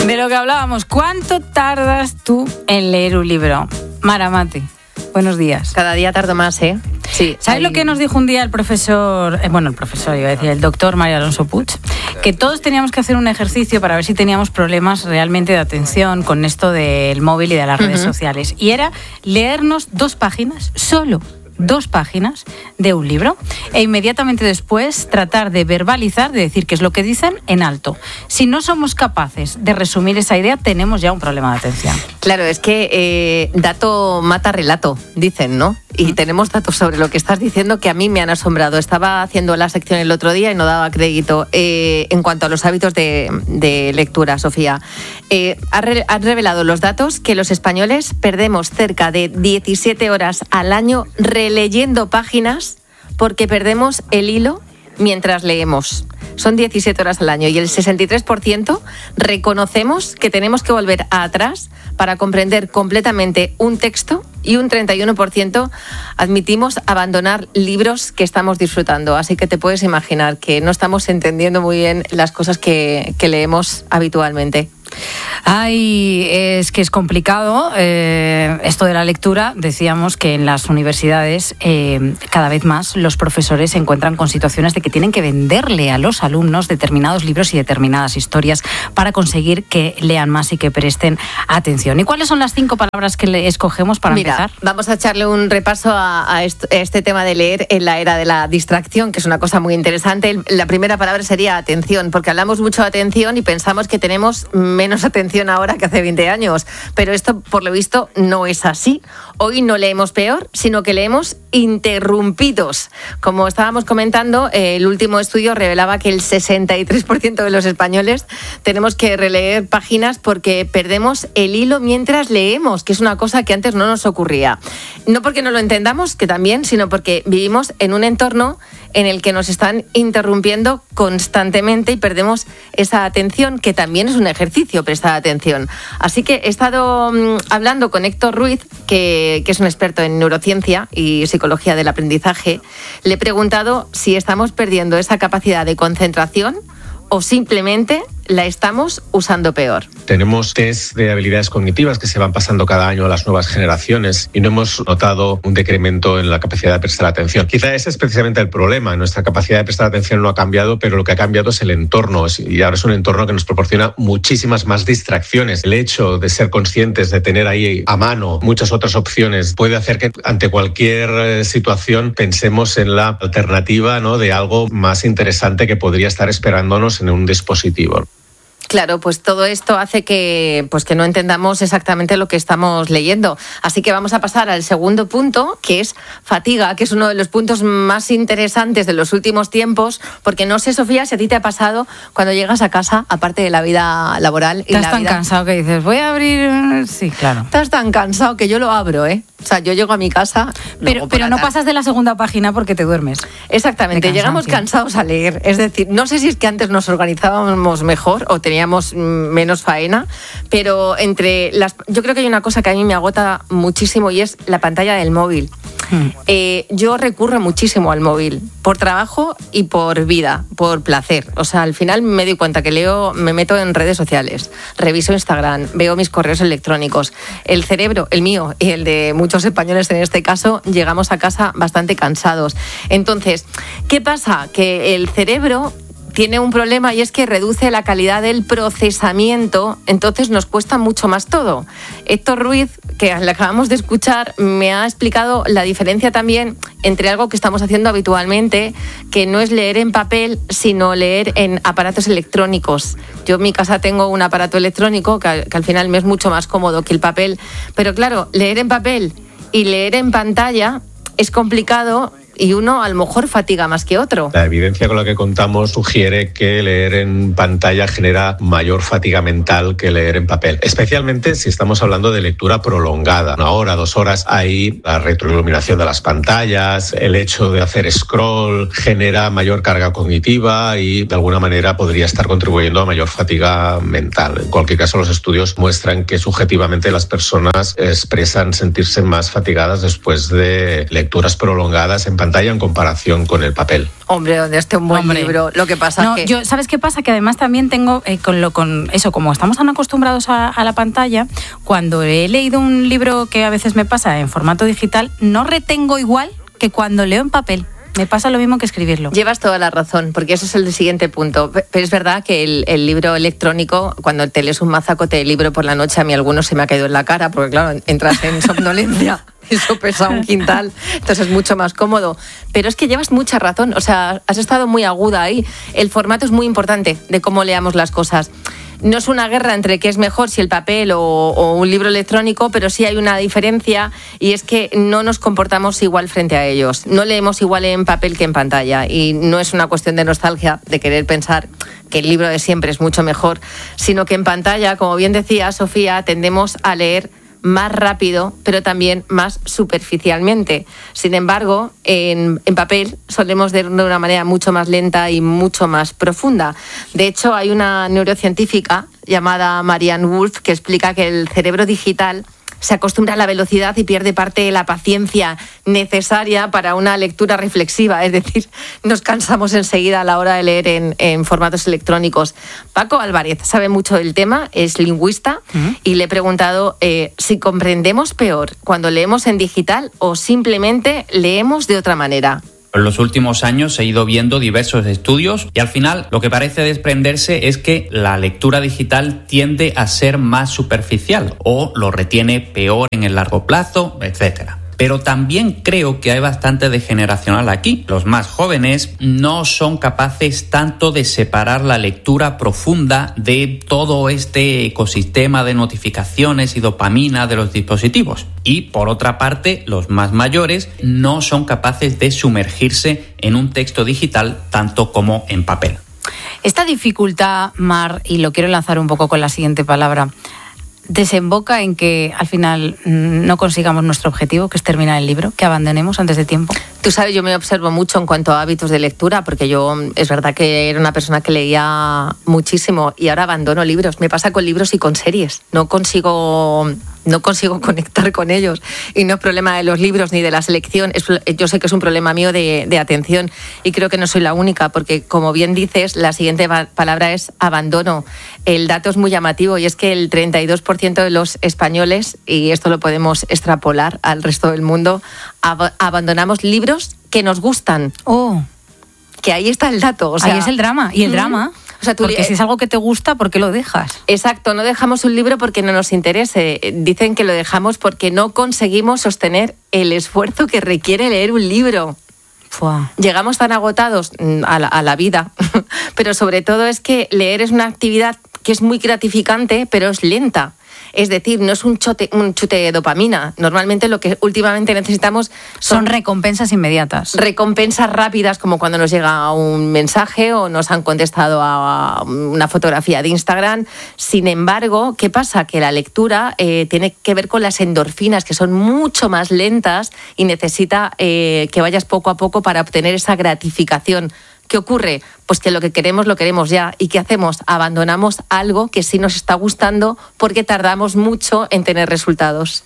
De lo que hablábamos, ¿cuánto tardas tú en leer un libro? Maramate, buenos días. Cada día tardo más, ¿eh? Sí. ¿Sabes lo que nos dijo un día el profesor, el doctor María Alonso Puig? Que todos teníamos que hacer un ejercicio para ver si teníamos problemas realmente de atención con esto del móvil y de las redes sociales. Y era leernos 2 páginas, solo 2 páginas de un libro, e inmediatamente después tratar de verbalizar, de decir qué es lo que dicen en alto. Si no somos capaces de resumir esa idea, tenemos ya un problema de atención. Claro, es que dato mata relato, dicen, ¿no? Y tenemos datos sobre lo que estás diciendo que a mí me han asombrado. Estaba haciendo la sección el otro día y no daba crédito en cuanto a los hábitos de lectura, Sofía. Han revelado los datos que los españoles perdemos cerca de 17 horas al año releyendo páginas porque perdemos el hilo mientras leemos. Son 17 horas al año y el 63% reconocemos que tenemos que volver atrás para comprender completamente un texto y un 31% admitimos abandonar libros que estamos disfrutando. Así que te puedes imaginar que no estamos entendiendo muy bien las cosas que leemos habitualmente. Ay, es que es complicado esto de la lectura. Decíamos que en las universidades cada vez más los profesores se encuentran con situaciones de que tienen que venderle a los alumnos determinados libros y determinadas historias para conseguir que lean más y que presten atención. ¿Y cuáles son las 5 palabras que le escogemos para empezar? Vamos a echarle un repaso a este tema de leer en la era de la distracción, que es una cosa muy interesante. La primera palabra sería atención, porque hablamos mucho de atención y pensamos que tenemos menos atención ahora que hace 20 años, pero esto por lo visto no es así. Hoy no leemos peor, sino que leemos interrumpidos. Como estábamos comentando, el último estudio revelaba que el 63% de los españoles tenemos que releer páginas porque perdemos el hilo mientras leemos, que es una cosa que antes no nos ocurría. No porque no lo entendamos, que también, sino porque vivimos en un entorno en el que nos están interrumpiendo constantemente y perdemos esa atención, que también es un ejercicio, prestar atención. Así que he estado hablando con Héctor Ruiz, que es un experto en neurociencia y psicología del aprendizaje. Le he preguntado si estamos perdiendo esa capacidad de concentración o simplemente la estamos usando peor. Tenemos test de habilidades cognitivas que se van pasando cada año a las nuevas generaciones y no hemos notado un decremento en la capacidad de prestar atención. Quizá ese es precisamente el problema. Nuestra capacidad de prestar atención no ha cambiado, pero lo que ha cambiado es el entorno, y ahora es un entorno que nos proporciona muchísimas más distracciones. El hecho de ser conscientes, de tener ahí a mano muchas otras opciones, puede hacer que ante cualquier situación pensemos en la alternativa, ¿no?, de algo más interesante que podría estar esperándonos en un dispositivo. Claro, pues todo esto hace que no entendamos exactamente lo que estamos leyendo. Así que vamos a pasar al segundo punto, que es fatiga, que es uno de los puntos más interesantes de los últimos tiempos, porque no sé, Sofía, si a ti te ha pasado cuando llegas a casa, aparte de la vida laboral. Estás tan cansado que dices, voy a abrir... Sí, claro. Estás tan cansado que yo lo abro, ¿eh? O sea, yo llego a mi casa... Pero no pasas de la segunda página porque te duermes. Exactamente, llegamos cansados a leer. Es decir, no sé si es que antes nos organizábamos mejor o teníamos menos faena, pero yo creo que hay una cosa que a mí me agota muchísimo y es la pantalla del móvil. Yo recurro muchísimo al móvil por trabajo y por vida, por placer. O sea, al final me doy cuenta que me meto en redes sociales, reviso Instagram, veo mis correos electrónicos. El cerebro, el mío y el de muchos españoles en este caso, llegamos a casa bastante cansados. Entonces, ¿qué pasa? Que el cerebro tiene un problema y es que reduce la calidad del procesamiento, entonces nos cuesta mucho más todo. Héctor Ruiz, que le acabamos de escuchar, me ha explicado la diferencia también entre algo que estamos haciendo habitualmente, que no es leer en papel, sino leer en aparatos electrónicos. Yo en mi casa tengo un aparato electrónico que al final me es mucho más cómodo que el papel, pero claro, leer en papel y leer en pantalla es complicado y uno a lo mejor fatiga más que otro. La evidencia con la que contamos sugiere que leer en pantalla genera mayor fatiga mental que leer en papel, especialmente si estamos hablando de lectura prolongada, 1 hora, 2 horas. Ahí la retroiluminación de las pantallas, el hecho de hacer scroll genera mayor carga cognitiva y de alguna manera podría estar contribuyendo a mayor fatiga mental. En cualquier caso, los estudios muestran que subjetivamente las personas expresan sentirse más fatigadas después de lecturas prolongadas en pantalla pantalla en comparación con el papel. Hombre, donde esté un buen libro. Lo que pasa es que... ¿Sabes qué pasa? Que además también tengo, con eso, como estamos tan acostumbrados a la pantalla, cuando he leído un libro que a veces me pasa en formato digital, no retengo igual que cuando leo en papel. Me pasa lo mismo que escribirlo. Llevas toda la razón, porque eso es el siguiente punto. Pero es verdad que el libro electrónico, cuando te lees un mazacote de libro por la noche, a mí algunos se me ha caído en la cara, porque claro, entras en somnolencia. Eso pesa un quintal, entonces es mucho más cómodo. Pero es que llevas mucha razón, o sea, has estado muy aguda ahí. El formato es muy importante de cómo leamos las cosas. No es una guerra entre qué es mejor, si el papel o un libro electrónico, pero sí hay una diferencia, y es que no nos comportamos igual frente a ellos. No leemos igual en papel que en pantalla, y no es una cuestión de nostalgia, de querer pensar que el libro de siempre es mucho mejor, sino que en pantalla, como bien decía Sofía, tendemos a leer más rápido, pero también más superficialmente. Sin embargo, en papel solemos leer de una manera mucho más lenta y mucho más profunda. De hecho, hay una neurocientífica llamada Marianne Wolf que explica que el cerebro digital se acostumbra a la velocidad y pierde parte de la paciencia necesaria para una lectura reflexiva. Es decir, nos cansamos enseguida a la hora de leer en formatos electrónicos. Paco Álvarez sabe mucho del tema, es lingüista, y le he preguntado si comprendemos peor cuando leemos en digital o simplemente leemos de otra manera. En los últimos años he ido viendo diversos estudios y al final lo que parece desprenderse es que la lectura digital tiende a ser más superficial o lo retiene peor en el largo plazo, etcétera. Pero también creo que hay bastante de generacional aquí. Los más jóvenes no son capaces tanto de separar la lectura profunda de todo este ecosistema de notificaciones y dopamina de los dispositivos. Y por otra parte, los más mayores no son capaces de sumergirse en un texto digital tanto como en papel. Esta dificultad, Mar, y lo quiero lanzar un poco con la siguiente palabra, desemboca en que al final no consigamos nuestro objetivo, que es terminar el libro, que abandonemos antes de tiempo. Tú sabes, yo me observo mucho en cuanto a hábitos de lectura, porque yo es verdad que era una persona que leía muchísimo y ahora abandono libros. Me pasa con libros y con series. No consigo conectar con ellos, y no es problema de los libros ni de la selección. Yo sé que es un problema mío de atención, y creo que no soy la única, porque como bien dices, la siguiente palabra es abandono. El dato es muy llamativo, y es que el 32% de los españoles, y esto lo podemos extrapolar al resto del mundo, abandonamos libros que nos gustan. Oh, que ahí está el dato. O sea, ahí es el drama. Y el drama, o sea, porque si es algo que te gusta, ¿por qué lo dejas? Exacto, no dejamos un libro porque no nos interese. Dicen que lo dejamos porque no conseguimos sostener el esfuerzo que requiere leer un libro. Fua. Llegamos tan agotados a la vida, pero sobre todo es que leer es una actividad que es muy gratificante, pero es lenta. Es decir, no es un chute de dopamina. Normalmente lo que últimamente necesitamos son recompensas inmediatas. Recompensas rápidas, como cuando nos llega un mensaje o nos han contestado a una fotografía de Instagram. Sin embargo, ¿qué pasa? Que la lectura tiene que ver con las endorfinas, que son mucho más lentas, y necesita que vayas poco a poco para obtener esa gratificación. ¿Qué ocurre? Pues que lo que queremos lo queremos ya. ¿Y qué hacemos? Abandonamos algo que sí nos está gustando porque tardamos mucho en tener resultados.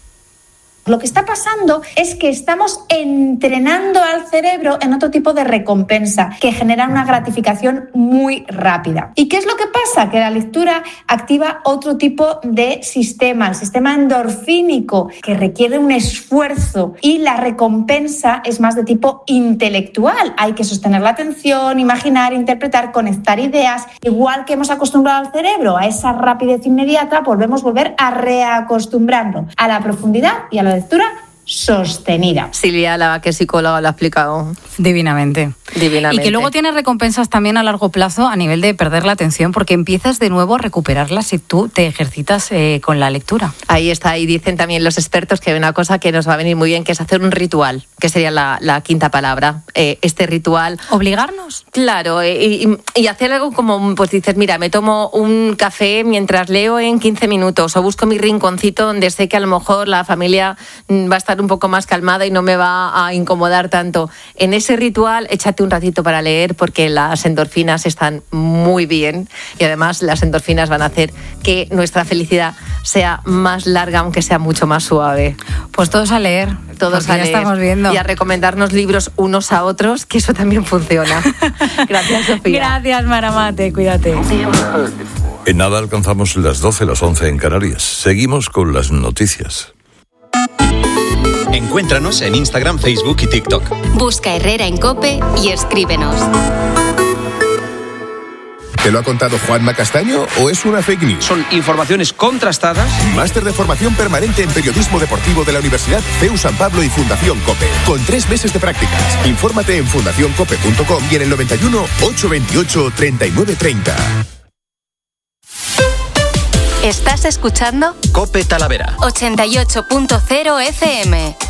Lo que está pasando es que estamos entrenando al cerebro en otro tipo de recompensa que genera una gratificación muy rápida. ¿Y qué es lo que pasa? Que la lectura activa otro tipo de sistema, el sistema endorfínico, que requiere un esfuerzo, y la recompensa es más de tipo intelectual. Hay que sostener la atención, imaginar, interpretar, conectar ideas. Igual que hemos acostumbrado al cerebro a esa rapidez inmediata, volver a reacostumbrarlo a la profundidad y a la lectura sostenida. Silvia Álava, que es psicóloga, lo ha explicado divinamente. Y que luego tiene recompensas también a largo plazo a nivel de perder la atención, porque empiezas de nuevo a recuperarla si tú te ejercitas con la lectura. Ahí está, y dicen también los expertos que hay una cosa que nos va a venir muy bien, que es hacer un ritual, que sería la quinta palabra. Este ritual. ¿Obligarnos? Claro, y hacer algo como, pues dices, mira, me tomo un café mientras leo en 15 minutos, o busco mi rinconcito donde sé que a lo mejor la familia va a estar un poco más calmada y no me va a incomodar tanto. En ese ritual, échate un ratito para leer, porque las endorfinas están muy bien, y además las endorfinas van a hacer que nuestra felicidad sea más larga, aunque sea mucho más suave. Pues todos a leer, todos a leer. Estamos viendo. Y a recomendarnos libros unos a otros, que eso también funciona. Gracias, Sofía. Gracias, Maramate, cuídate. En nada alcanzamos las 12, las 11 en Canarias. Seguimos con las noticias. Encuéntranos en Instagram, Facebook y TikTok. Busca Herrera en COPE y escríbenos. ¿Te lo ha contado Juanma Castaño o es una fake news? Son informaciones contrastadas. Máster de formación permanente en periodismo deportivo de la Universidad CEU San Pablo y Fundación COPE, con 3 meses de prácticas. Infórmate en fundacioncope.com y en el 91 828 3930. ¿Estás escuchando? COPE Talavera 88.0 FM.